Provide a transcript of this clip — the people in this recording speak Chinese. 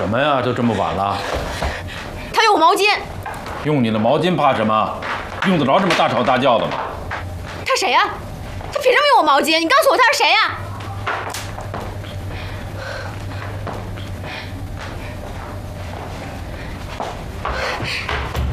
什么呀？都这么晚了。 他用我毛巾。 用你的毛巾怕什么？用得着这么大吵大叫的吗？ 他谁呀？他凭什么用我毛巾？你告诉我他是谁呀？